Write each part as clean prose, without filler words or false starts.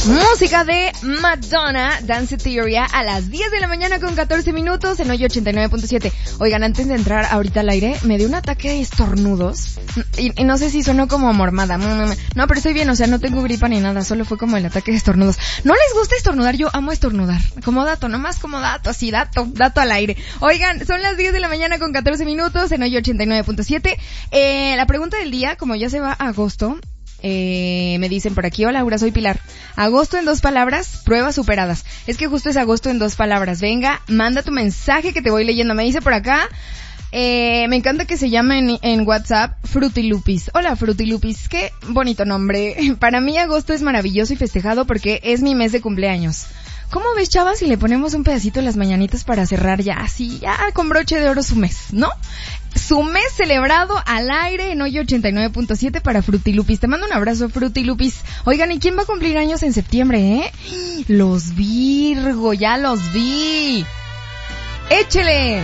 Música de Madonna, Dance Theory, a las 10 de la mañana con 14 minutos en hoy 89.7. Oigan, antes de entrar ahorita al aire, me dio un ataque de estornudos. Y no sé si sonó como mormada. No, pero estoy bien, o sea, no tengo gripa ni nada, solo fue como el ataque de estornudos. ¿No les gusta estornudar? Yo amo estornudar. Como dato, nomás como dato, así, dato al aire. Oigan, son las 10 de la mañana con 14 minutos en hoy 89.7. La pregunta del día, como ya se va a agosto, me dicen por aquí, hola Laura, soy Pilar. Agosto en 2 palabras, pruebas superadas. Es que justo es agosto en 2 palabras. Venga, manda tu mensaje que te voy leyendo. Me dice por acá, me encanta que se llame en WhatsApp Frutilupis. Hola Frutilupis, qué bonito nombre. Para mí agosto es maravilloso y festejado porque es mi mes de cumpleaños. ¿Cómo ves, chavas, si le ponemos un pedacito en las mañanitas para cerrar ya así, ya con broche de oro su mes, ¿no? Su mes celebrado al aire en hoy 89.7 para Frutilupis. Te mando un abrazo, Frutilupis. Oigan, ¿y quién va a cumplir años en septiembre, Los Virgo, ya los vi. ¡Échele!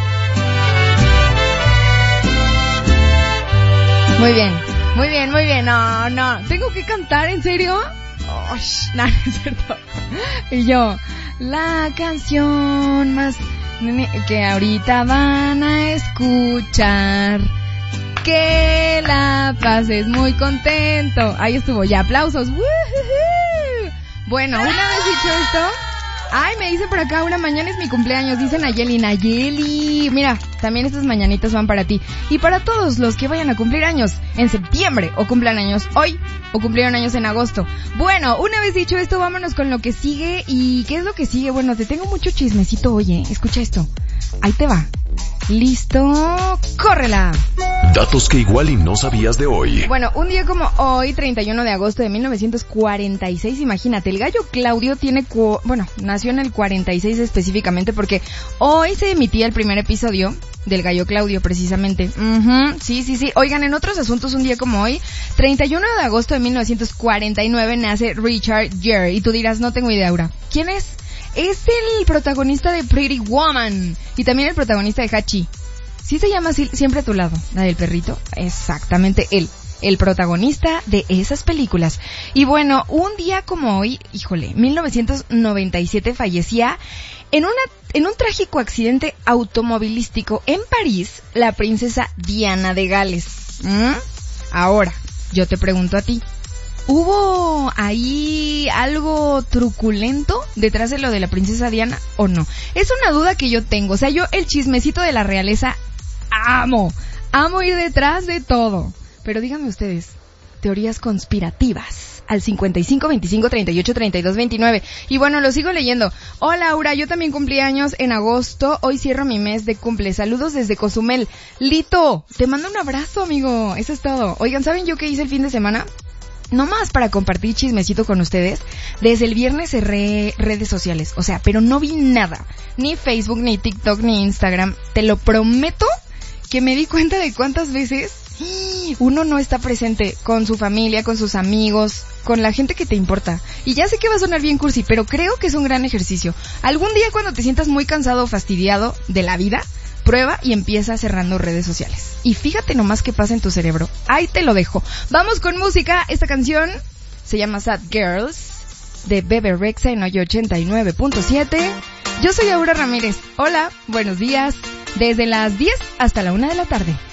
Muy bien. No. ¿Tengo que cantar, en serio? No, es cierto. Y yo, la canción más que ahorita van a escuchar, que la pases muy contento. Ahí estuvo, ya, aplausos. ¡Woohoo! Bueno, una vez dicho esto, ay, me dice por acá, una mañana es mi cumpleaños, dice Nayeli. Mira, también estas mañanitas van para ti. Y para todos los que vayan a cumplir años en septiembre, o cumplan años hoy, o cumplieron años en agosto. Bueno, una vez dicho esto, vámonos con lo que sigue. ¿Y qué es lo que sigue? Bueno, te tengo mucho chismecito, oye, escucha esto. Ahí te va. ¿Listo? ¡Córrela! Datos que igual y no sabías de hoy. Bueno, un día como hoy, 31 de agosto de 1946, imagínate, el gallo Claudio nació en el 46 específicamente porque hoy se emitía el primer episodio del gallo Claudio, precisamente. Sí. Oigan, en otros asuntos, un día como hoy, 31 de agosto de 1949, nace Richard Gere. Y tú dirás, no tengo idea, Aura. ¿Quién es? Es el protagonista de Pretty Woman y también el protagonista de Hachi. ¿Sí se llama así, Siempre a tu lado, la del perrito? Exactamente, él, el protagonista de esas películas. Y bueno, un día como hoy, 1997 fallecía en un trágico accidente automovilístico en París la princesa Diana de Gales. Ahora, yo te pregunto a ti, ¿hubo ahí algo truculento detrás de lo de la princesa Diana o no? Es una duda que yo tengo. O sea, yo el chismecito de la realeza amo ir detrás de todo. Pero díganme ustedes, teorías conspirativas al 55 25 38 32 29. Y bueno, lo sigo leyendo. Hola, Aura, yo también cumplí años en agosto. Hoy cierro mi mes de cumple. Saludos desde Cozumel. Lito, te mando un abrazo, amigo. Eso es todo. Oigan, ¿saben yo qué hice el fin de semana? No más para compartir chismecito con ustedes. Desde el viernes cerré redes sociales. O sea, pero no vi nada. Ni Facebook, ni TikTok, ni Instagram. Te lo prometo que me di cuenta de cuántas veces uno no está presente con su familia, con sus amigos, con la gente que te importa. Y ya sé que va a sonar bien cursi, pero creo que es un gran ejercicio. Algún día cuando te sientas muy cansado o fastidiado de la vida, prueba y empieza cerrando redes sociales. Y fíjate nomás qué pasa en tu cerebro. Ahí te lo dejo. Vamos con música. Esta canción se llama Sad Girls, de Bebe Rexha en hoy 89.7. Yo soy Aura Ramírez. Hola, buenos días. Desde las 10 hasta la 1 de la tarde.